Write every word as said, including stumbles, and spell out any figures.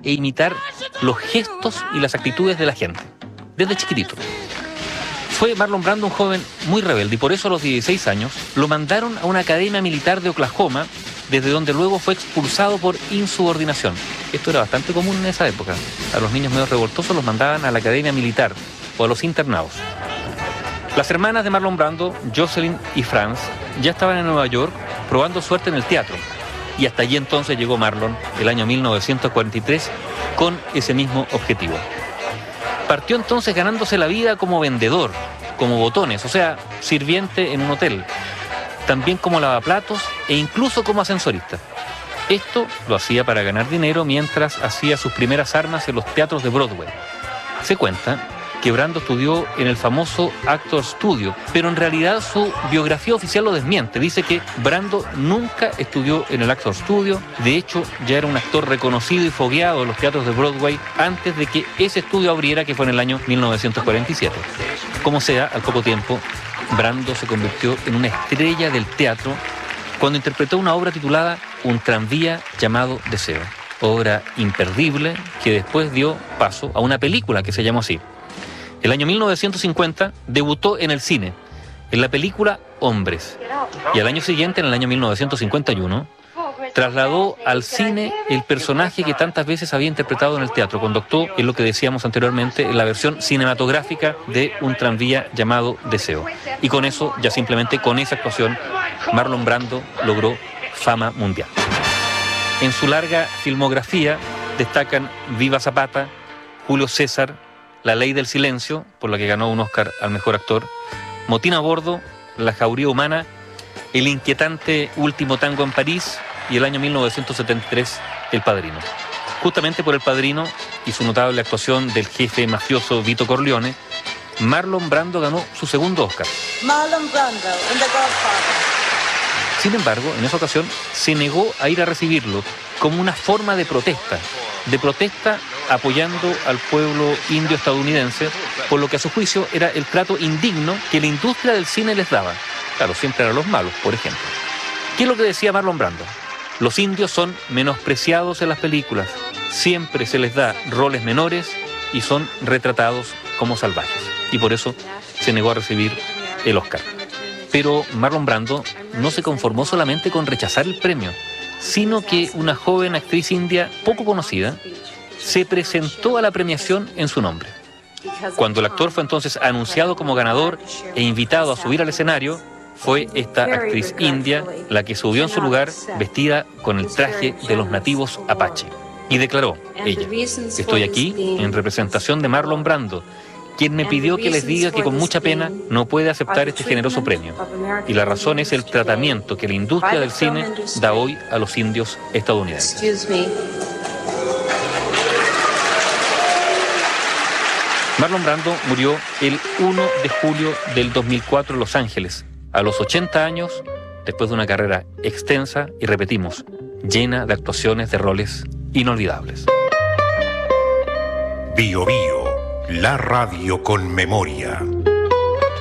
e imitar los gestos y las actitudes de la gente, desde chiquitito. Fue Marlon Brando un joven muy rebelde y por eso a los dieciséis años lo mandaron a una academia militar de Oklahoma, desde donde luego fue expulsado por insubordinación. Esto era bastante común en esa época. A los niños medio revoltosos los mandaban a la academia militar o a los internados. Las hermanas de Marlon Brando, Jocelyn y Franz, ya estaban en Nueva York probando suerte en el teatro. Y hasta allí entonces llegó Marlon, el año mil novecientos cuarenta y tres, con ese mismo objetivo. Partió entonces ganándose la vida como vendedor, como botones, o sea, sirviente en un hotel, también como lavaplatos e incluso como ascensorista. Esto lo hacía para ganar dinero mientras hacía sus primeras armas en los teatros de Broadway. Se cuenta que Brando estudió en el famoso Actor Studio, pero en realidad su biografía oficial lo desmiente. Dice que Brando nunca estudió en el Actor Studio, de hecho ya era un actor reconocido y fogueado en los teatros de Broadway antes de que ese estudio abriera, que fue en el año mil novecientos cuarenta y siete. Como sea, al poco tiempo, Brando se convirtió en una estrella del teatro cuando interpretó una obra titulada Un tranvía llamado Deseo, obra imperdible que después dio paso a una película que se llamó así. El año mil novecientos cincuenta debutó en el cine, en la película Hombres, y al año siguiente, en el año mil novecientos cincuenta y uno, trasladó al cine el personaje que tantas veces había interpretado en el teatro, cuando actuó en lo que decíamos anteriormente, en la versión cinematográfica de Un tranvía llamado Deseo. Y con eso, ya simplemente con esa actuación, Marlon Brando logró fama mundial. En su larga filmografía destacan Viva Zapata, Julio César, La ley del silencio, por la que ganó un Oscar al mejor actor, Motín a bordo, La jauría humana, El inquietante último tango en París y el año mil novecientos setenta y tres, El padrino. Justamente por El padrino y su notable actuación del jefe mafioso Vito Corleone, Marlon Brando ganó su segundo Oscar. Marlon Brando in The Godfather. Sin embargo, en esa ocasión se negó a ir a recibirlo como una forma de protesta, de protesta apoyando al pueblo indio estadounidense, por lo que a su juicio era el trato indigno que la industria del cine les daba. Claro, siempre eran los malos, por ejemplo. ¿Qué es lo que decía Marlon Brando? Los indios son menospreciados en las películas, siempre se les da roles menores y son retratados como salvajes. Y por eso se negó a recibir el Oscar. Pero Marlon Brando no se conformó solamente con rechazar el premio, sino que una joven actriz india poco conocida se presentó a la premiación en su nombre. Cuando el actor fue entonces anunciado como ganador e invitado a subir al escenario, fue esta actriz india la que subió en su lugar vestida con el traje de los nativos Apache. Y declaró, ella, estoy aquí en representación de Marlon Brando, quien me pidió que les diga que con mucha pena no puede aceptar este generoso premio. Y la razón es el tratamiento que la industria del cine da hoy a los indios estadounidenses. Marlon Brando murió el uno de julio del dos mil cuatro en Los Ángeles, a los ochenta años, después de una carrera extensa y, repetimos, llena de actuaciones de roles inolvidables. Bio Bio, la radio con memoria.